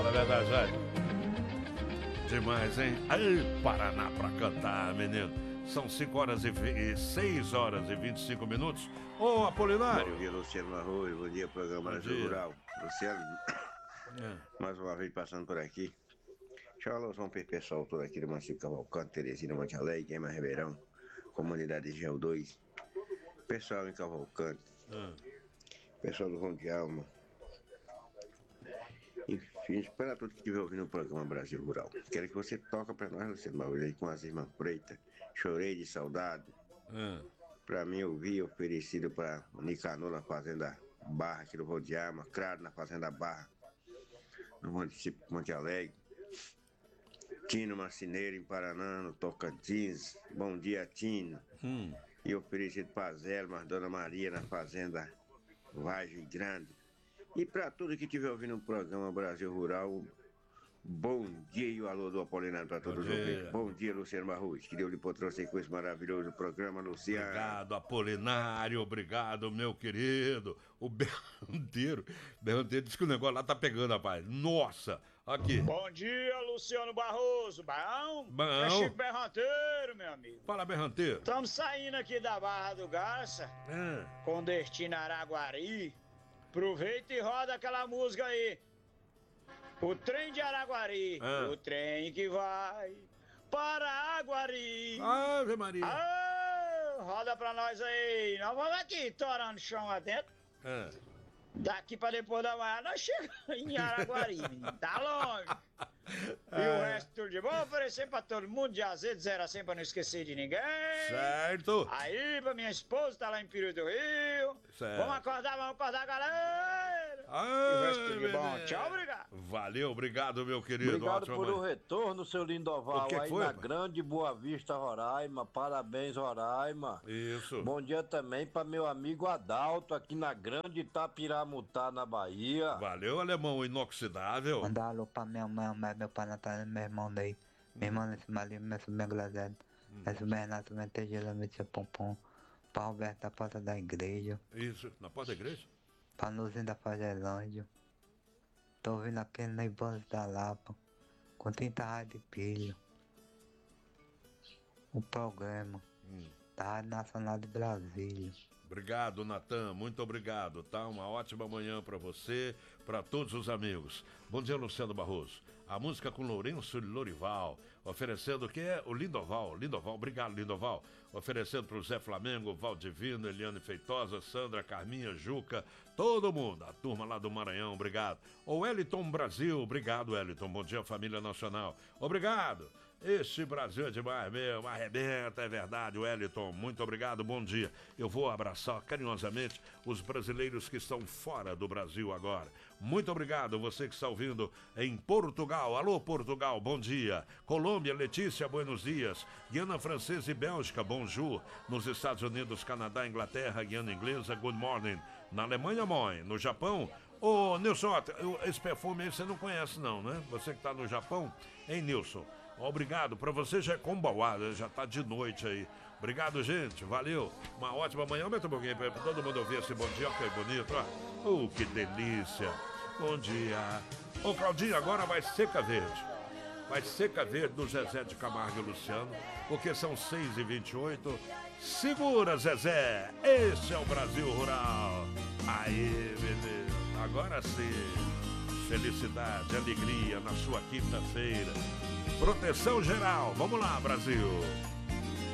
Fala a verdade, Jair. Demais, hein? Ai, Paraná pra cantar, menino. São 6 horas e 25 minutos. Ô, Apolinário. Bom dia, Luciano Arroio. Bom dia, programa Brasil Rural. Luciano, mais uma vez passando por aqui. Deixa eu falar pro pessoal todo aqui do Macio Cavalcante, Teresina, Monte Alegre, Queima Ribeirão, Comunidade Gel 2. Pessoal em Cavalcante. Pessoal do Ron de Alma. Enfim, espera tudo que estiver ouvindo o programa Brasil Rural. Quero que você toque pra nós, Luciano Arroio, aí com as irmãs Freitas. Chorei de saudade. Pra mim ouvir oferecido pra Nicanor na Fazenda Barra, aqui do Ron de Alma, Crado na Fazenda Barra, no município de Monte Alegre. Tino Marcineiro em Paraná, no Tocantins. Bom dia, Tino. E oferecido pra Zelma, Dona Maria na Fazenda Vargem Grande. E pra tudo que estiver ouvindo o programa Brasil Rural, bom dia e o alô do Apolinário para todos os ouvintes. Bom dia, Luciano Barros. Que Deus lhe trouxe com esse maravilhoso programa, Luciano. Obrigado, Apolinário. Obrigado, meu querido. O Berranteiro disse que o negócio lá tá pegando, rapaz. Nossa, aqui. Bom dia, Luciano Barroso. Bom? Bom. É Chico Berranteiro, meu amigo. Fala, Berranteiro. Estamos saindo aqui da Barra do Garça, com destino a Araguari. Aproveita e roda aquela música aí. O trem de Araguari, o trem que vai para Araguari. Ave Maria. Roda pra nós aí. Nós vamos aqui, torando chão lá dentro. Daqui pra depois da manhã, nós chegamos em Araguari, menino. Tá longe. E o resto tudo de bom, oferecer pra todo mundo de azedo, 0 a 100 pra não esquecer de ninguém. Certo. Aí, pra minha esposa, tá lá em Piro do Rio. Certo. Vamos acordar, galera. Ai, e o resto tudo de bom. Tchau, obrigado. Valeu, obrigado, meu querido. Obrigado Ótima por manhã. o retorno, seu Lindoval, Que aí foi, na pai? Grande Boa Vista, Roraima. Parabéns, Roraima. Isso. Bom dia também para meu amigo Adalto, aqui na Grande Itapiramutá, na Bahia. Valeu, alemão inoxidável. Mandar alô pra minha mãe, meu pai Natal, meu irmão daí. Meu irmão nesse malinho, meu sobrinho Glazado. Meu sobrinho Renato, meu Tegela, meu tio Pompom. Pra Roberto, da porta da igreja. Isso, na porta da igreja? Pra Nuzinho da Fagelândia. Tô ouvindo aquele Neiboso da Lapa. Com 30 rádio de pilha. O programa. Da Rádio Nacional de Brasília. Obrigado, Natan, muito obrigado, tá? Uma ótima manhã pra você, pra todos os amigos. Bom dia, Luciano Barroso. A música com Lourenço e Lorival, oferecendo o que é? O Lindoval, obrigado, Lindoval. Oferecendo pro Zé Flamengo, Valdivino, Eliane Feitosa, Sandra, Carminha, Juca, todo mundo, a turma lá do Maranhão, obrigado. O Wellington Brasil, obrigado, Wellington. Bom dia, família nacional. Obrigado. Este Brasil é demais mesmo, arrebenta, é verdade, Wellington, muito obrigado, bom dia. Eu vou abraçar carinhosamente os brasileiros que estão fora do Brasil agora. Muito obrigado, você que está ouvindo em Portugal. Alô, Portugal, bom dia. Colômbia, Letícia, buenos dias. Guiana Francesa e Bélgica, bonjour. Nos Estados Unidos, Canadá, Inglaterra, Guiana Inglesa, good morning. Na Alemanha, moi. No Japão, ô, Nilson, esse perfume aí você não conhece não, né? Você que está no Japão, hein, Nilson? Obrigado, pra você já é Kombawa, já tá de noite aí. Obrigado, gente, valeu. Uma ótima manhã, aumenta um pouquinho pra todo mundo ouvir esse bom dia, ó, que bonito, ó. Que delícia. Bom dia. Ô, Claudinho, agora vai Seca Verde. Vai Seca Verde do Zezé de Camargo e Luciano, porque são 6h28. Segura, Zezé, esse é o Brasil Rural. Aí, beleza. Agora sim, felicidade, alegria na sua quinta-feira. Proteção geral, vamos lá, Brasil.